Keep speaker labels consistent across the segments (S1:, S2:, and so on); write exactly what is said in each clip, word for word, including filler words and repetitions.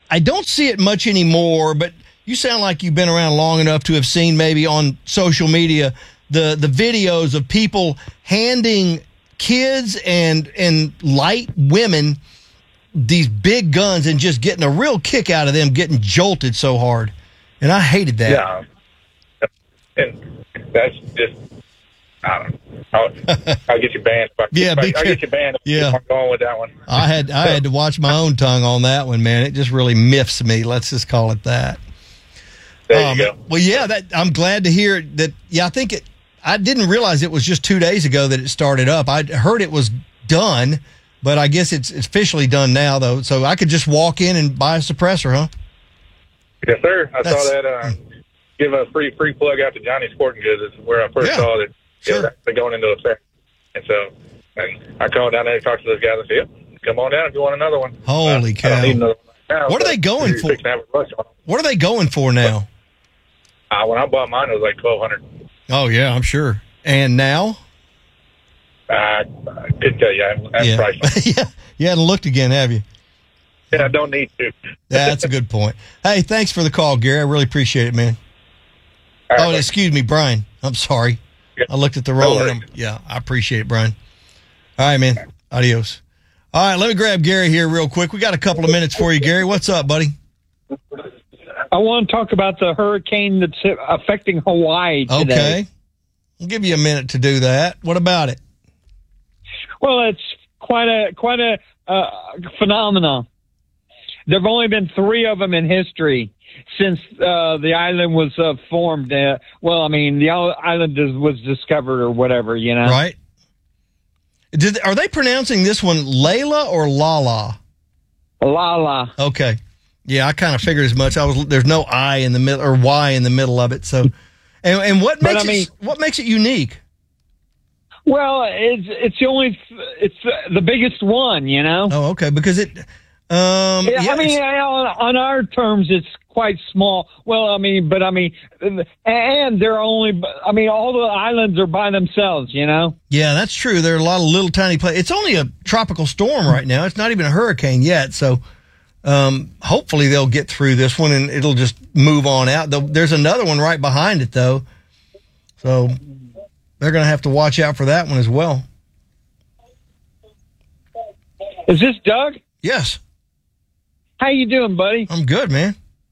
S1: I don't see it much anymore, but you sound like you've been around long enough to have seen maybe on social media the the videos of people handing kids and and light women these big guns and just getting a real kick out of them getting jolted so hard. And I hated that.
S2: Yeah. And that's just, I don't know. I'll, I'll get you banned. If I,
S1: yeah,
S2: if I, I'll get you banned if
S1: yeah.
S2: I'm going with that one.
S1: I had I had to watch my own tongue on that one, man. It just really miffs me. Let's just call it that.
S2: There
S1: um,
S2: you go.
S1: Well, yeah, that I'm glad to hear that. Yeah, I think it. I didn't realize it was just two days ago that it started up. I heard it was done, but I guess it's, it's officially done now, though. So I could just walk in and buy a suppressor, huh?
S2: Yes, sir. I
S1: That's,
S2: saw that. Uh, give a free free plug out to Johnny Sporting Goods is where I first
S1: Yeah,
S2: saw that.
S1: sure.
S2: Yeah, they're going into effect. And so and I called down there and talked to those guys and said, yep, come on down if you want another one.
S1: Holy
S2: uh,
S1: cow.
S2: I don't need another one right now,
S1: What are they going
S2: you're
S1: for?
S2: fixing to have a rush on them.
S1: What are they going for now?
S2: Uh, when I bought mine, it was like twelve hundred dollars.
S1: Oh, yeah, I'm sure. And now?
S2: Uh, I couldn't tell you. I haven't, I haven't
S1: Yeah.
S2: priced them.
S1: yeah. You hadn't looked again, have you?
S2: Yeah, I don't need to.
S1: Yeah, that's a good point. Hey, thanks for the call, Gary. I really appreciate it, man.
S2: All right,
S1: Oh,
S2: bud.
S1: excuse me, Brian. I'm sorry.
S2: Yeah.
S1: I looked at the
S2: No
S1: wrong
S2: worries.
S1: number. Yeah, I appreciate it, Brian. All right, man. Adios. All right, let me grab Gary here real quick. We got a couple of minutes for you, Gary. What's up, buddy?
S3: I want to talk about the hurricane that's affecting Hawaii today.
S1: Okay. I'll give you a minute to do that. What about it?
S3: Well, it's quite a quite a uh, phenomenon. There've only been three of them in history since uh, the island was uh, formed. Uh, well, I mean, the island is, was discovered or whatever, you know.
S1: Right. Did are they pronouncing this one Layla or Lala?
S3: Lala.
S1: Okay. Yeah, I kind of figured as much. I was there's no I in the middle or Y in the middle of it. So, and, and what
S3: But,
S1: makes
S3: I mean-
S1: it what makes it unique?
S3: Well, it's it's the only it's the biggest one, you know.
S1: Oh, okay, because it. Um,
S3: Yeah,
S1: yeah,
S3: I mean,
S1: it's-
S3: on, on our terms, it's quite small. Well, I mean, but I mean, and they're only. I mean, all the islands are by themselves, you know.
S1: yeah, that's true. There are a lot of little tiny places. It's only a tropical storm right now. It's not even a hurricane yet. So, um, hopefully they'll get through this one and it'll just move on out. Though there's another one right behind it though, so they're going to have to watch out for that one as well.
S3: Is this Doug?
S1: Yes,
S3: How you doing, buddy?
S1: I'm good, man.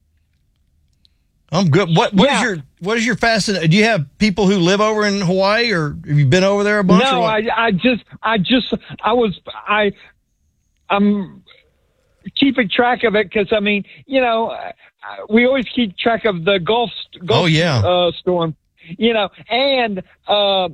S1: I'm good. What what is
S3: Yeah.
S1: your what is your fascination? Do you have people who live over in Hawaii, or have you been over there a bunch? or
S3: No,
S1: what?
S3: I, I just, I just, I was, I, I'm keeping track of it because I mean, you know, uh, we always keep track of the Gulf, Gulf
S1: Oh, yeah.
S3: uh, storm, you know, and uh,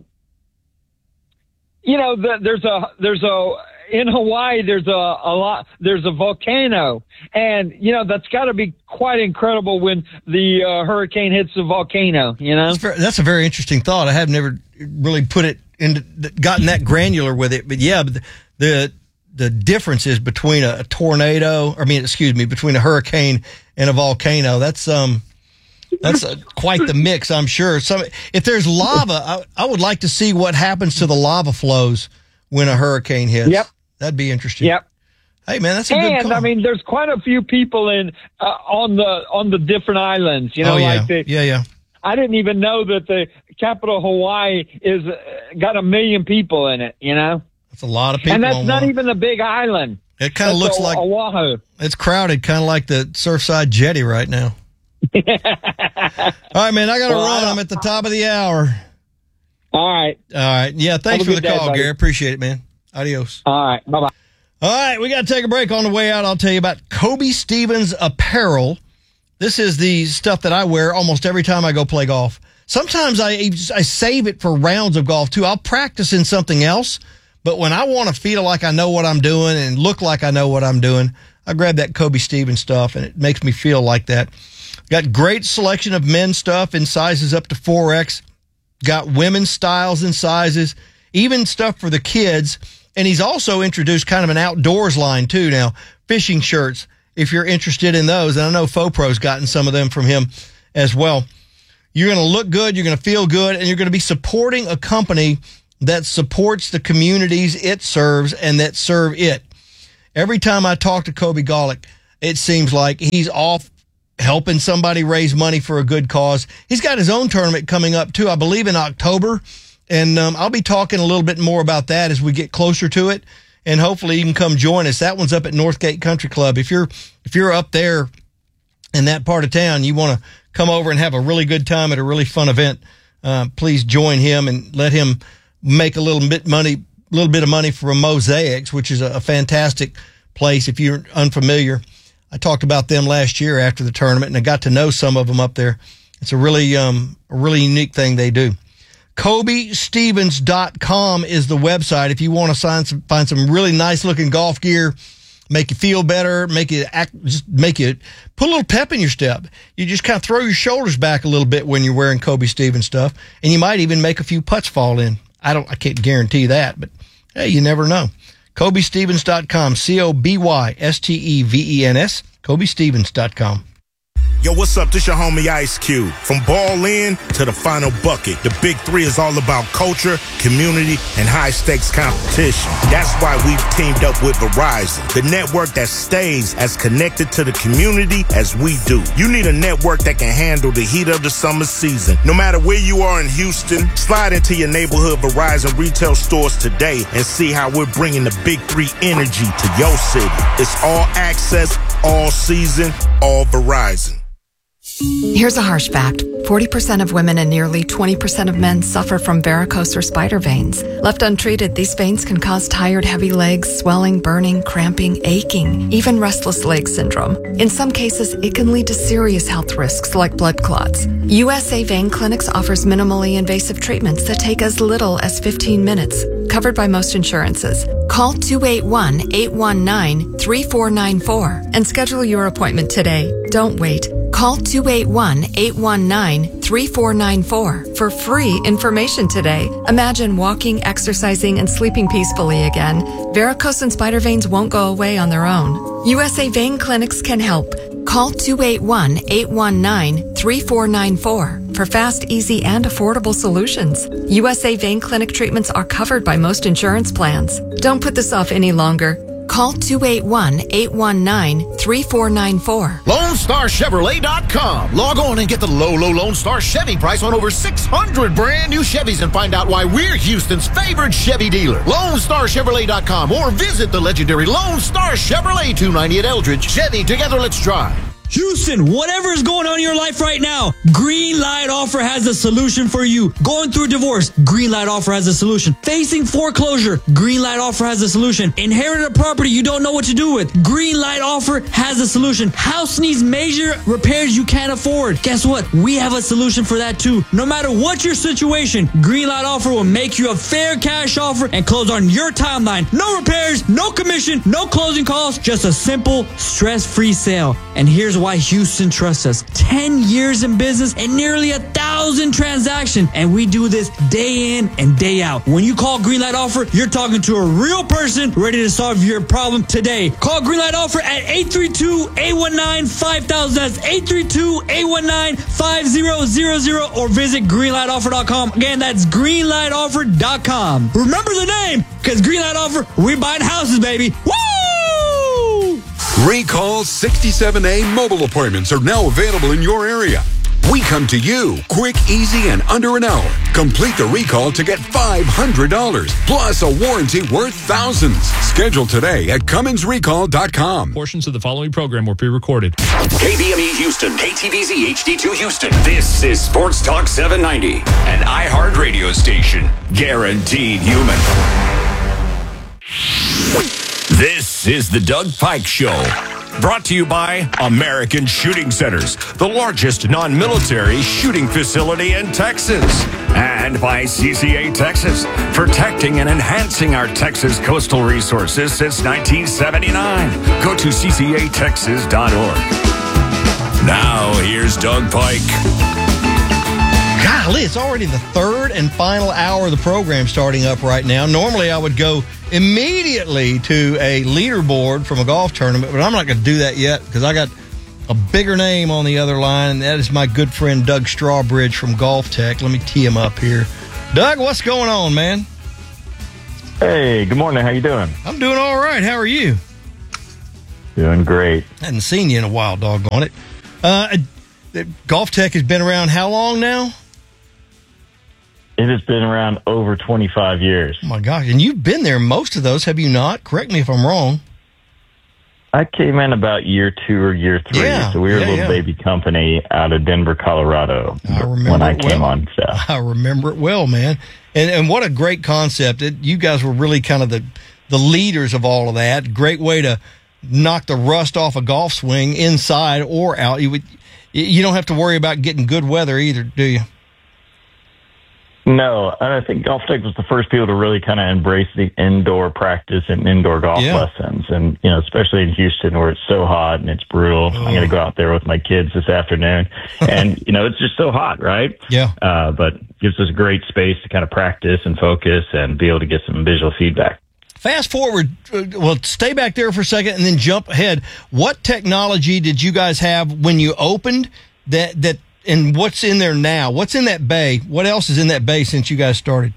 S3: you know, the, there's a, there's a. In Hawaii, there's a, a lot. There's a volcano, and you know that's got to be quite incredible when the uh, hurricane hits the volcano. You know,
S1: That's, very, that's a very interesting thought. I have never really put it into gotten that granular with it, but yeah, but the the, the difference is between a, a tornado. I mean, excuse me, between a hurricane and a volcano. That's um, that's a, quite the mix, I'm sure. Some if there's lava, I, I would like to see what happens to the lava flows when a hurricane hits.
S3: Yep.
S1: That'd be interesting.
S3: Yep.
S1: Hey man, that's a good
S3: And
S1: call.
S3: I mean, there's quite a few people in uh, on the on the different islands. You know,
S1: oh yeah,
S3: like the,
S1: yeah, yeah.
S3: I didn't even know that the capital Hawaii is uh, got a million people in it. You know,
S1: That's a lot of people.
S3: and that's
S1: on
S3: not
S1: one.
S3: even a big island.
S1: It kind of
S3: That's
S1: looks
S3: O-
S1: like
S3: Oahu.
S1: it's crowded, kind of like the Surfside Jetty right now. All right, man, I got to
S3: Well,
S1: run.
S3: I-
S1: I'm at the top of the hour.
S3: All right,
S1: All right. Yeah, thanks
S3: Have
S1: for
S3: a
S1: the
S3: good day,
S1: call,
S3: buddy.
S1: Gary. Appreciate it, man. Adios.
S3: all right, bye bye.
S1: All right, we got to take a break. On the way out, I'll tell you about Kobe Stevens apparel. This is the stuff that I wear almost every time I go play golf. Sometimes I I save it for rounds of golf, too. I'll practice in something else, but when I want to feel like I know what I'm doing and look like I know what I'm doing, I grab that Kobe Stevens stuff, and it makes me feel like that. Got great selection of men's stuff in sizes up to four X. Got women's styles and sizes, even stuff for the kids. And he's also introduced kind of an outdoors line, too, now. Fishing shirts, if you're interested in those. And I know FoPro's gotten some of them from him as well. You're going to look good, you're going to feel good, and you're going to be supporting a company that supports the communities it serves and that serve it. Every time I talk to Kobe Golick, it seems like he's off helping somebody raise money for a good cause. He's got his own tournament coming up, too, I believe in October. And um, I'll be talking a little bit more about that as we get closer to it. And hopefully you can come join us. That one's up at Northgate Country Club. If you're if you're up there in that part of town, you want to come over and have a really good time at a really fun event, uh, please join him and let him make a little bit money, a little bit of money for Mosaics, which is a, a fantastic place. If you're unfamiliar, I talked about them last year after the tournament, and I got to know some of them up there. It's a really um, a really unique thing they do. Kobe Stevens dot com is the website if you want to find some, find some really nice looking golf gear, make you feel better, make you act, just make you put a little pep in your step. You just kind of throw your shoulders back a little bit when you're wearing Kobe Stevens stuff, and you might even make a few putts fall in. I don't, I can't guarantee that, but hey, you never know. Kobe Stevens dot com, C O B Y S T E V E N S, Kobe Stevens dot com.
S4: Yo, what's up? This your homie Ice Cube. From ball in to the final bucket, the Big Three is all about culture, community, and high-stakes competition. That's why we've teamed up with Verizon, the network that stays as connected to the community as we do. You need a network that can handle the heat of the summer season. No matter where you are in Houston, slide into your neighborhood Verizon retail stores today and see how we're bringing the Big Three energy to your city. It's all access, all season, all Verizon.
S5: Here's a harsh fact. forty percent of women and nearly twenty percent of men suffer from varicose or spider veins. Left untreated, these veins can cause tired, heavy legs, swelling, burning, cramping, aching, even restless leg syndrome. In some cases, it can lead to serious health risks like blood clots. U S A Vein Clinics offers minimally invasive treatments that take as little as fifteen minutes, covered by most insurances. Call two eight one, eight one nine, three four nine four and schedule your appointment today. Don't wait. Call two eight one, eight one nine, three four nine four for free information today. Imagine walking, exercising, and sleeping peacefully again. Varicose and spider veins won't go away on their own. U S A Vein Clinics can help. Call two eight one, eight one nine, three four nine four for fast, easy, and affordable solutions. U S A Vein Clinic treatments are covered by most insurance plans. Don't put this off any longer. Call two eight one, eight one nine, three four nine four.
S6: Lone Star Chevrolet dot com. Log on and get the low, low Lone Star Chevy price on over six hundred brand new Chevys and find out why we're Houston's favorite Chevy dealer. Lone Star Chevrolet dot com or visit the legendary Lone Star Chevrolet, two ninety at Eldridge. Chevy, together let's drive.
S7: Houston, whatever is going on in your life right now, Green Light Offer has a solution for you. Going through a divorce, Green Light Offer has a solution. Facing foreclosure, Green Light Offer has a solution. Inherited a property you don't know what to do with, Green Light Offer has a solution. House needs major repairs you can't afford. Guess what? We have a solution for that too. No matter what your situation, Green Light Offer will make you a fair cash offer and close on your timeline. No repairs, no commission, no closing costs, just a simple, stress-free sale. And here's why Houston trusts us. ten years in business and nearly a thousand transactions. And we do this day in and day out. When you call Greenlight Offer, you're talking to a real person ready to solve your problem today. Call Greenlight Offer at eight three two, eight one nine, five thousand. That's eight three two, eight one nine, five thousand or visit greenlight offer dot com. Again, that's greenlight offer dot com. Remember the name, because Greenlight Offer, we buying houses, baby. Woo!
S8: Recall sixty-seven A mobile appointments are now available in your area. We come to you quick, easy, and under an hour. Complete the recall to get five hundred dollars plus a warranty worth thousands. Schedule today at cummins recall dot com.
S9: Portions of the following program were pre-recorded.
S10: K B M E Houston, K T V Z H D two Houston. This is Sports Talk seven ninety, an iHeart radio station. Guaranteed human. This is the Doug Pike Show, brought to you by American Shooting Centers, the largest non-military shooting facility in Texas, and by C C A Texas, protecting and enhancing our Texas coastal resources since nineteen seventy-nine. Go to c c a texas dot org. Now, here's Doug Pike.
S1: Golly, it's already the third and final hour of the program starting up right now. Normally, I would go immediately to a leaderboard from a golf tournament, but I'm not going to do that yet because I got a bigger name on the other line, and that is my good friend Doug Strawbridge from Golf Tech. Let me tee him up here. Doug, what's going on, man?
S11: Hey, good morning. How you doing?
S1: I'm doing all right. How are you?
S11: Doing great.
S1: Hadn't seen you in a while, doggone it. Uh, Golf Tech has been around how long now?
S11: It has been around over twenty-five years.
S1: Oh, my gosh. And you've been there most of those, have you not? Correct me if I'm wrong.
S11: I came in about year two or year three.
S1: Yeah,
S11: so we were
S1: yeah,
S11: a little
S1: yeah.
S11: baby company out of Denver, Colorado
S1: I remember
S11: when I
S1: it
S11: came
S1: well.
S11: on staff.
S1: I remember it well, man. And and what a great concept. It, you guys were really kind of the, the leaders of all of that. Great way to knock the rust off a golf swing inside or out. You would, you don't have to worry about getting good weather either, do you?
S11: No, and I think Golf Tech was the first people to really kind of embrace the indoor practice and indoor golf
S1: Yeah.
S11: lessons. And, you know, especially in Houston where it's so hot and it's brutal.
S1: Oh.
S11: I'm going to go out there with my kids this afternoon. And, you know, it's just so hot, right?
S1: Yeah.
S11: Uh, but gives us a great space to kind of practice and focus and be able to get some visual feedback.
S1: Fast forward, uh, well, stay back there for a second and then jump ahead. What technology did you guys have when you opened that, that, and what's in there now? What's in that bay? What else is in that bay since you guys started?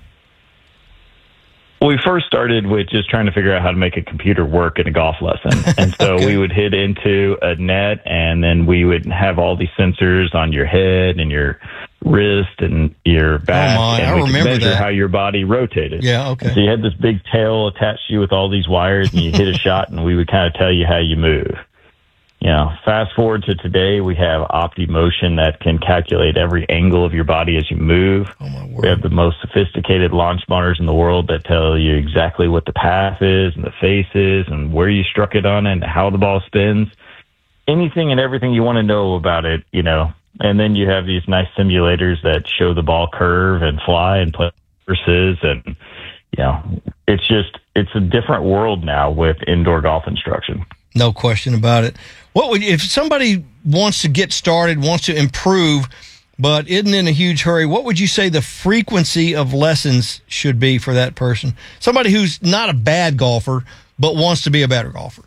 S11: Well, we first started with just trying to figure out how to make a computer work in a golf lesson. And so
S1: Okay.
S11: we would hit into a net and then we would have all these sensors on your head and your wrist and your back.
S1: Oh, my.
S11: And
S1: I
S11: we could
S1: remember
S11: measure
S1: that.
S11: how your body rotated.
S1: Yeah, okay.
S11: And so you had this big tail attached to you with all these wires and you hit a shot and we would kind of tell you how you move. You know, fast forward to today, we have OptiMotion that can calculate every angle of your body as you move.
S1: Oh, my word.
S11: We have the most sophisticated launch monitors in the world that tell you exactly what the path is and the face is and where you struck it on and how the ball spins. Anything and everything you want to know about it, you know. And then you have these nice simulators that show the ball curve and fly and play courses. And, you know, it's just, it's a different world now with indoor golf instruction.
S1: No question about it. What would if somebody wants to get started, wants to improve, but isn't in a huge hurry? What would you say the frequency of lessons should be for that person? Somebody who's not a bad golfer but wants to be a better golfer.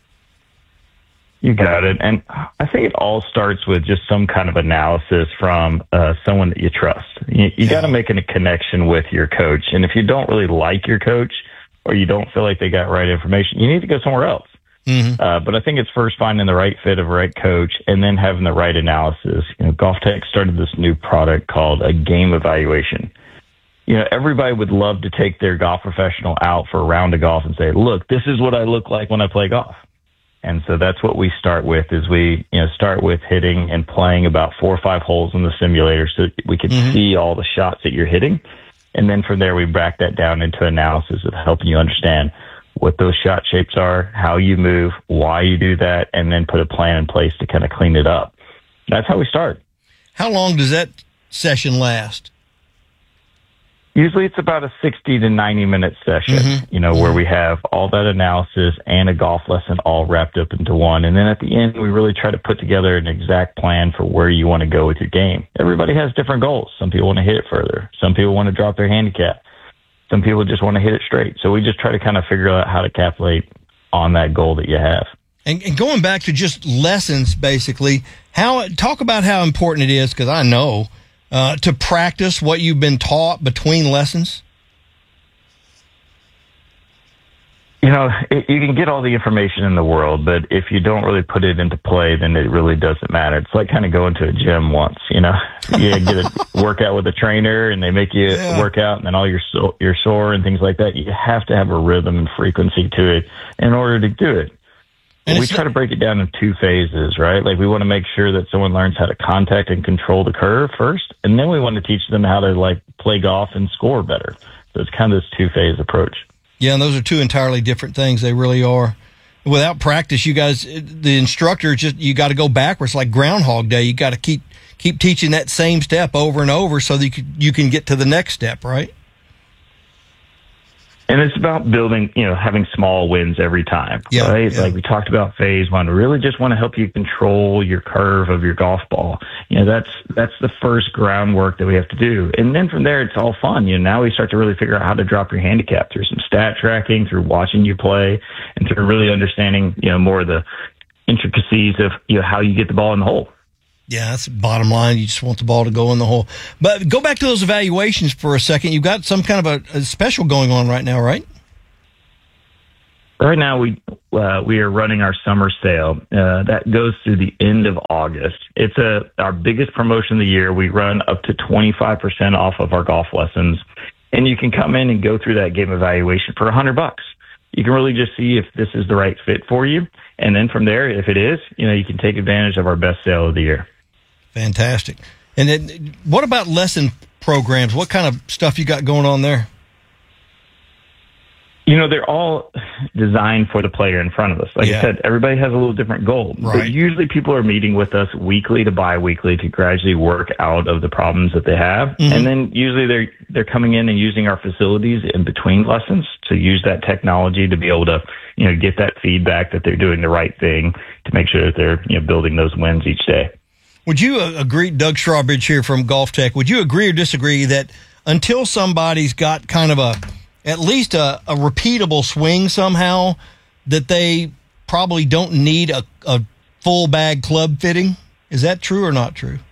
S11: You got it. And I think it all starts with just some kind of analysis from uh, someone that you trust. You, you got to make a connection with your coach. And if you don't really like your coach or you don't feel like they got right information, you need to go somewhere else.
S1: Mm-hmm.
S11: Uh, but I think it's first finding the right fit of the right coach and then having the right analysis. You know, Golf Tech started this new product called a game evaluation. You know, everybody would love to take their golf professional out for a round of golf and say, look, this is what I look like when I play golf. And so that's what we start with is we, you know, start with hitting and playing about four or five holes in the simulator so that we can
S1: Mm-hmm.
S11: see all the shots that you're hitting. And then from there, we back that down into analysis of helping you understand what those shot shapes are, how you move, why you do that, and then put a plan in place to kind of clean it up. That's how we start.
S1: How long does that session last?
S11: Usually it's about a sixty to ninety minute session,
S1: Mm-hmm.
S11: you know, where we have all that analysis and a golf lesson all wrapped up into one. And then at the end, we really try to put together an exact plan for where you want to go with your game. Everybody has different goals. Some people want to hit it further. Some people want to drop their handicap. Some people just want to hit it straight. So we just try to kind of figure out how to calculate on that goal that you have.
S1: And, and going back to just lessons, basically, how talk about how important it is, because I know, uh, to practice what you've been taught between lessons.
S11: You know, it, you can get all the information in the world, but if you don't really put it into play, then it really doesn't matter. It's like kind of going to a gym once, you know. You get a workout with a trainer, and they make you
S1: Yeah.
S11: work out, and then all your so, you're sore and things like that. You have to have a rhythm and frequency to it in order to do it.
S1: And
S11: we
S1: it's
S11: try to break it down in two phases, right? Like we want to make sure that someone learns how to contact and control the curve first, and then we want to teach them how to like play golf and score better. So it's kind of this two-phase approach.
S1: Yeah, and those are two entirely different things. They really are. Without practice, you guys, the instructor, just you got to go backwards like Groundhog Day. You got to keep keep teaching that same step over and over so that you can, you can get to the next step, right?
S11: And it's about building, you know, having small wins every time,
S1: Yeah,
S11: right?
S1: yeah.
S11: Like we talked about phase one, we really just want to help you control your curve of your golf ball. You know, that's, that's the first groundwork that we have to do. And then from there, it's all fun. You know, now we start to really figure out how to drop your handicap through some stat tracking, through watching you play, and through really understanding, you know, more of the intricacies of, you know, how you get the ball in the hole.
S1: Yeah, that's the bottom line. You just want the ball to go in the hole. But go back to those evaluations for a second. You've got some kind of a, a special going on right now, right?
S11: Right now, we uh, we are running our summer sale. Uh, that goes through the end of August. It's a our biggest promotion of the year. We run up to twenty-five percent off of our golf lessons, and you can come in and go through that game evaluation for a hundred bucks. You can really just see if this is the right fit for you, and then from there, if it is, you know, you can take advantage of our best sale of the year.
S1: Fantastic. And then, what about lesson programs? What kind of stuff you got going on there?
S11: You know, they're all designed for the player in front of us. Like yeah. I said, everybody has a little different goal. Right. But usually people are meeting with us weekly to bi-weekly to gradually work out of the problems that they have. Mm-hmm. And then usually they're they're coming in and using our facilities in between lessons to use that technology to be able to, you know, get that feedback that they're doing the right thing to make sure that they're, you know, building those wins each day.
S1: Would you agree, Doug Strawbridge here from Golf Tech, would you agree or disagree that until somebody's got kind of a at least a, a repeatable swing somehow, that they probably don't need a, a full bag club fitting? Is that true or not true?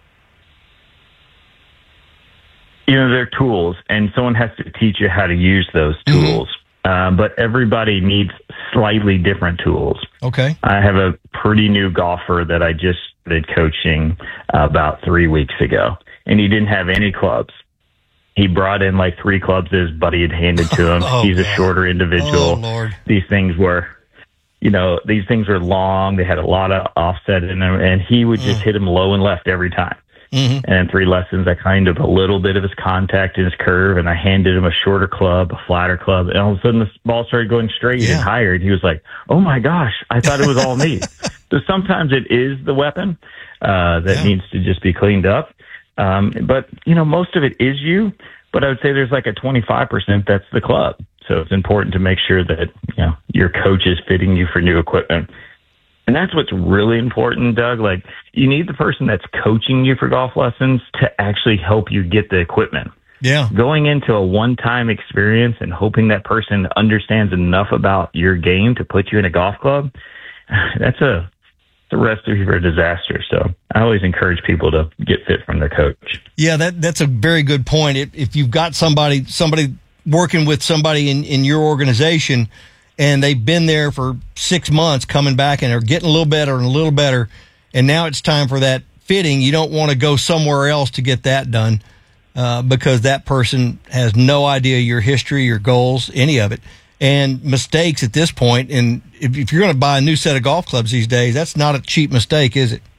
S11: You know, they're tools, and someone has to teach you how to use those tools. Mm-hmm. Uh, but everybody needs slightly different tools.
S1: Okay.
S11: I have a pretty new golfer that I just started coaching uh, about three weeks ago, and he didn't have any clubs. He brought in like three clubs that his buddy had handed to him. oh, He's a God. shorter individual.
S1: Oh, Lord.
S11: These things were, you know, these things were long. They had a lot of offset in them, and he would just mm. hit them low and left every time. Mm-hmm. And in three lessons, I kind of a little bit of his contact and his curve, and I handed him a shorter club, a flatter club, and all of a sudden the ball started going straight yeah. and higher. And he was like, "Oh my gosh, I thought it was all me." So sometimes it is the weapon uh, that yeah. needs to just be cleaned up. Um, but, you know, most of it is you, but I would say there's like a twenty-five percent that's the club. So it's important to make sure that, you know, your coach is fitting you for new equipment. And that's what's really important, Doug. Like, you need the person that's coaching you for golf lessons to actually help you get the equipment.
S1: Yeah.
S11: Going into a one-time experience and hoping that person understands enough about your game to put you in a golf club, that's a the recipe for a disaster. So I always encourage people to get fit from their coach.
S1: Yeah, that that's a very good point. If, if you've got somebody somebody working with somebody in, in your organization and they've been there for six months coming back and are getting a little better and a little better, and now it's time for that fitting, you don't want to go somewhere else to get that done uh, because that person has no idea your history, your goals, any of it. And mistakes at this point, and if, if you're going to buy a new set of golf clubs these days, that's not a cheap mistake, is it?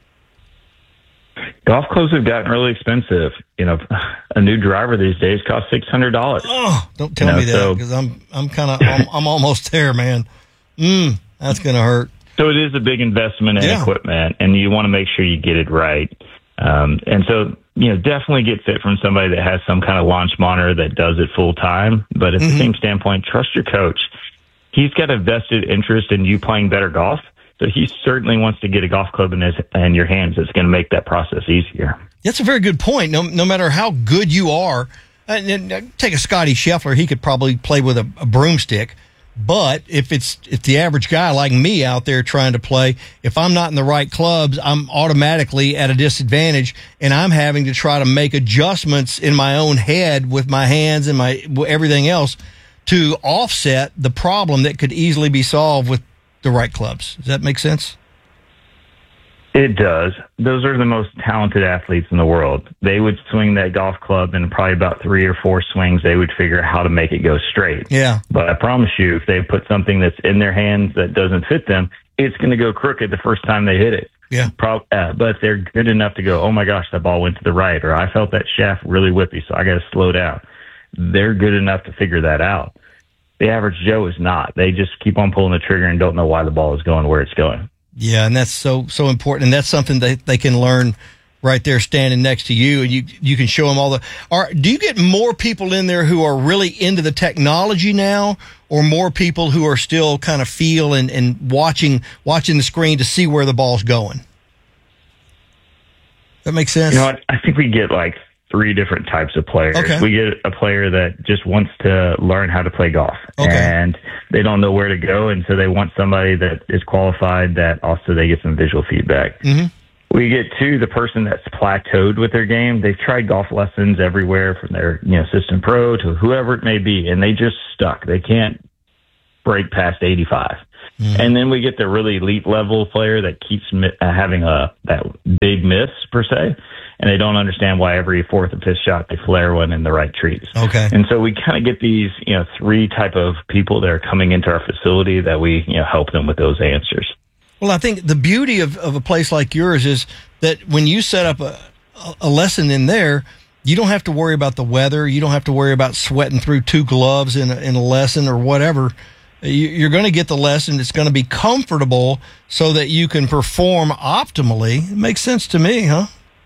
S11: Golf clubs have gotten really expensive. You know, a new driver these days costs six hundred dollars.
S1: Oh, don't tell you know, me that because so, I'm I'm kind of I'm, I'm almost there, man. Mm, that's going to hurt.
S11: So it is a big investment in yeah. equipment, and you want to make sure you get it right. Um, and so, you know, definitely get fit from somebody that has some kind of launch monitor that does it full time. But at mm-hmm. the same standpoint, trust your coach. He's got a vested interest in you playing better golf. So he certainly wants to get a golf club in his in your hands. It's going to make that process easier.
S1: That's a very good point. No, no matter how good you are, and, and take a Scotty Scheffler, he could probably play with a, a broomstick. But if it's if the average guy like me out there trying to play, if I'm not in the right clubs, I'm automatically at a disadvantage, and I'm having to try to make adjustments in my own head with my hands and my everything else to offset the problem that could easily be solved with the right clubs. Does that make sense?
S11: It does. Those are the most talented athletes in the world. They would swing that golf club in probably about three or four swings. They would figure out how to make it go straight.
S1: Yeah.
S11: But I promise you, if they put something that's in their hands that doesn't fit them, it's going to go crooked the first time they hit it.
S1: Yeah.
S11: Pro- uh, but they're good enough to go, oh my gosh, that ball went to the right, or I felt that shaft really whippy, so I got to slow down. They're good enough to figure that out. The average Joe is not. They just keep on pulling the trigger and don't know why the ball is going where it's going.
S1: Yeah, and that's so so important, and that's something that they can learn right there standing next to you, and you you can show them all the. Are do you get more people in there who are really into the technology now, or more people who are still kind of feel and, and watching watching the screen to see where the ball's going? That makes sense.
S11: You know what? I think we get like three different types of players.
S1: Okay.
S11: We get a player that just wants to learn how to play golf,
S1: okay.
S11: and they don't know where to go, and so they want somebody that is qualified that also they get some visual feedback.
S1: Mm-hmm.
S11: We get to the person that's plateaued with their game. They've tried golf lessons everywhere from their, you know, assistant pro to whoever it may be, and they just stuck. They can't break past eighty-five. Mm-hmm. And then we get the really elite level player that keeps mi- uh, having a that big miss, per se, and they don't understand why every fourth or fifth shot they flare one in the right trees.
S1: Okay.
S11: And so we kind of get these, you know, three type of people that are coming into our facility that we, you know, help them with those answers.
S1: Well, I think the beauty of, of a place like yours is that when you set up a, a lesson in there, you don't have to worry about the weather. You don't have to worry about sweating through two gloves in a, in a lesson or whatever. You're going to get the lesson. It's going to be comfortable so that you can perform optimally. It makes sense to me, huh?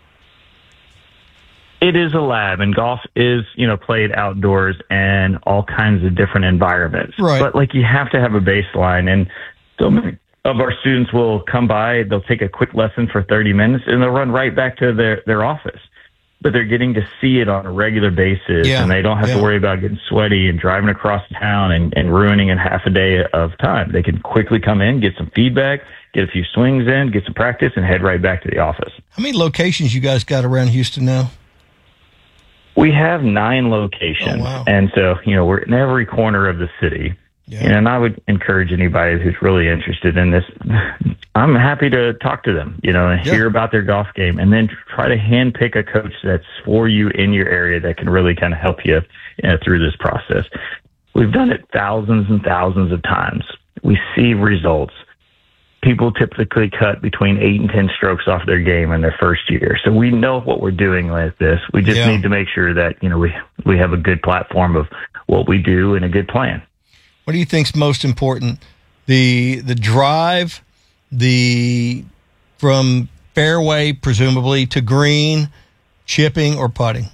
S11: It is a lab, and golf is, you know, played outdoors and all kinds of different environments.
S1: Right.
S11: But, like, you have to have a baseline, and so many of our students will come by, they'll take a quick lesson for thirty minutes, and they'll run right back to their, their office. But they're getting to see it on a regular basis,
S1: yeah,
S11: and they don't have
S1: yeah.
S11: to worry about getting sweaty and driving across town and, and ruining in half a day of time. They can quickly come in, get some feedback, get a few swings in, get some practice, and head right back to the office.
S1: How many locations you guys got around Houston now?
S11: We have nine locations,
S1: oh, wow.
S11: and so, you know, we're in every corner of the city. Yeah. And I would encourage anybody who's really interested in this. I'm happy to talk to them, you know, and
S1: yeah.
S11: hear about their golf game, and then try to handpick a coach that's for you in your area that can really kind of help you, you know, through this process. We've done it thousands and thousands of times. We see results. People typically cut between eight and ten strokes off their game in their first year. So we know what we're doing with this. We just
S1: yeah.
S11: need to make sure that, you know, we, we have a good platform of what we do and a good plan.
S1: What do you think's most important? The the drive, the from fairway presumably to green, chipping or putting?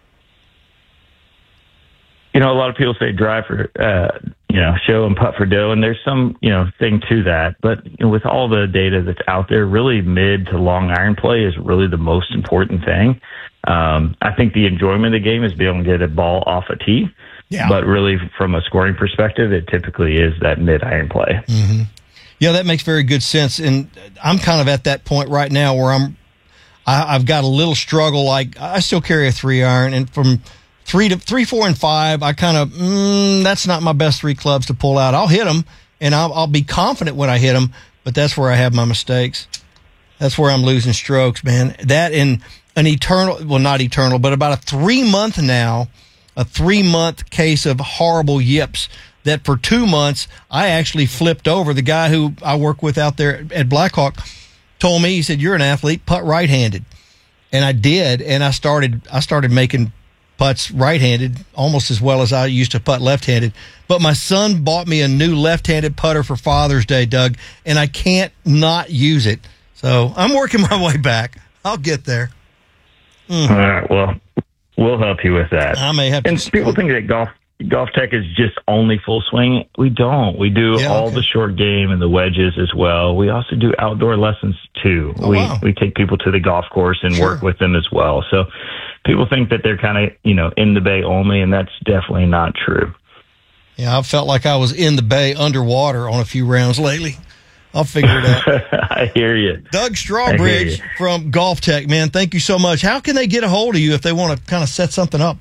S11: You know, a lot of people say drive for uh, you know, show and putt for dough, and there's some, you know, thing to that. But you know, with all the data that's out there, really mid to long iron play is really the most important thing. Um, I think the enjoyment of the game is being able to get a ball off a tee. Yeah. But really, from a scoring perspective, it typically is that mid-iron play.
S1: Mm-hmm. Yeah, that makes very good sense. And I'm kind of at that point right now where I'm, I, I've got a little struggle. Like, I still carry a three iron, and from three to three, four, and five, I kind of, mm, that's not my best three clubs to pull out. I'll hit them, and I'll, I'll be confident when I hit them, but that's where I have my mistakes. That's where I'm losing strokes, man. That in an eternal, well, not eternal, but about a three month now. A three-month case of horrible yips that for two months I actually flipped over. The guy who I work with out there at Blackhawk told me, he said, "You're an athlete, putt right-handed." And I did, and I started I started making putts right-handed almost as well as I used to putt left-handed. But my son bought me a new left-handed putter for Father's Day, Doug, and I can't not use it. So I'm working my way back. I'll get there.
S11: Mm. All right, well, we'll help you with that.
S1: I may have to.
S11: And people think that golf golf tech is just only full swing. We don't. We do
S1: yeah,
S11: all
S1: okay.
S11: the short game and the wedges as well. We also do outdoor lessons too.
S1: Oh,
S11: we
S1: wow.
S11: we take people to the golf course and
S1: sure.
S11: work with them as well. So people think that they're kind of, you know, in the bay only, and that's definitely not true.
S1: Yeah, I felt like I was in the bay underwater on a few rounds lately. I'll figure it out.
S11: I hear you.
S1: Doug Strawbridge from Golf Tech, man, thank you so much. How can they get a hold of you if they want to kind of set something up?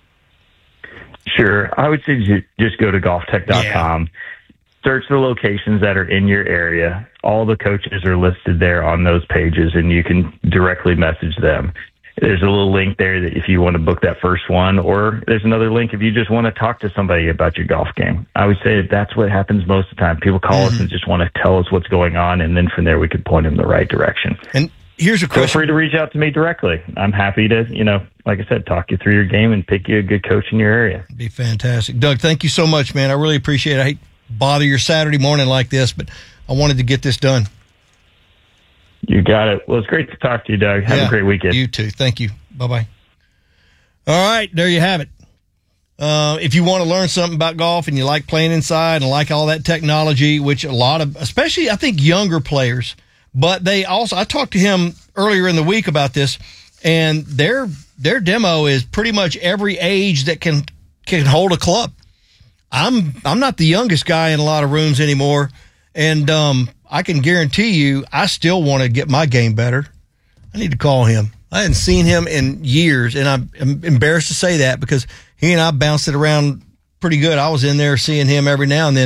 S11: Sure. I would say just go to golf tech dot com. Yeah. Search the locations that are in your area. All the coaches are listed there on those pages, and you can directly message them. There's a little link there that if you want to book that first one, or there's another link if you just want to talk to somebody about your golf game. I would say that that's what happens most of the time. People call mm-hmm. us and just want to tell us what's going on, and then from there we could point them in the right direction.
S1: And here's a question.
S11: Feel free to reach out to me directly. I'm happy to, you know, like I said, talk you through your game and pick you a good coach in your area.
S1: It'd be fantastic. Doug, thank you so much, man. I really appreciate it. I hate to bother your Saturday morning like this, but I wanted to get this done.
S11: You got it. Well, it's great to talk to you, Doug. Have
S1: yeah,
S11: a great weekend.
S1: You too. Thank you. Bye-bye. All right, there you have it. Uh, if you want to learn something about golf and you like playing inside and like all that technology, which a lot of, especially I think younger players, but they also, I talked to him earlier in the week about this, and their their demo is pretty much every age that can can hold a club. I'm I'm not the youngest guy in a lot of rooms anymore, and um, I can guarantee you I still want to get my game better. I need to call him. I hadn't seen him in years, and I'm embarrassed to say that because he and I bounced it around pretty good. I was in there seeing him every now and then,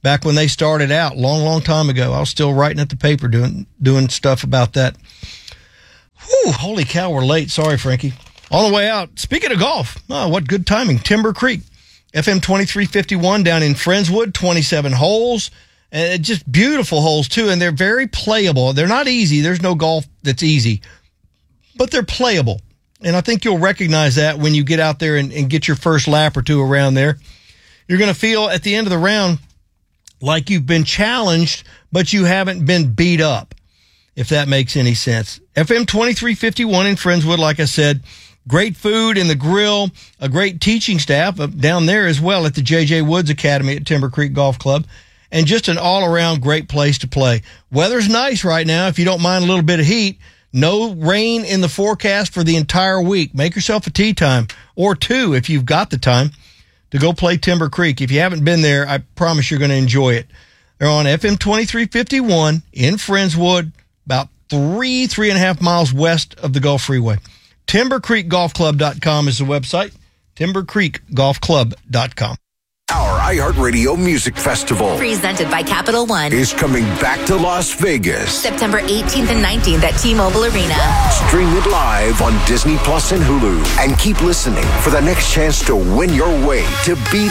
S1: back when they started out, long, long time ago. I was still writing at the paper doing doing stuff about that. Whew, holy cow, we're late. Sorry, Frankie. On the way out, speaking of golf, oh, what good timing. Timber Creek, F M twenty-three fifty-one down in Friendswood, twenty-seven holes. And just beautiful holes, too, and they're very playable. They're not easy. There's no golf that's easy, but they're playable. And I think you'll recognize that when you get out there and, and get your first lap or two around there. You're going to feel at the end of the round like you've been challenged, but you haven't been beat up, if that makes any sense. F M twenty-three fifty-one in Friendswood, like I said, great food in the grill, a great teaching staff down there as well at the J J Woods Academy at Timber Creek Golf Club, and just an all-around great place to play. Weather's nice right now if you don't mind a little bit of heat. No rain in the forecast for the entire week. Make yourself a tee time, or two if you've got the time, to go play Timber Creek. If you haven't been there, I promise you're going to enjoy it. They're on F M twenty-three fifty-one in Friendswood, about three, three and a half miles west of the Gulf Freeway. timber creek golf club dot com is the website, timber creek golf club dot com.
S12: Our iHeartRadio Music Festival,
S13: presented by Capital One,
S12: is coming back to Las Vegas.
S13: September eighteenth and nineteenth at T-Mobile Arena.
S12: Stream it live on Disney Plus and Hulu. And keep listening for the next chance to win your way to be